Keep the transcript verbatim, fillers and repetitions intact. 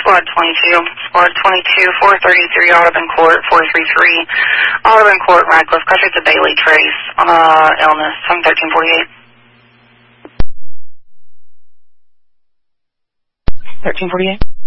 Squad twenty-two. Squad twenty-two, four thirty-three Audubon Court, four three three Audubon Court, Radcliffe. Country to Bailey Trace on uh, illness, from thirteen forty-eight. thirteen forty-eight.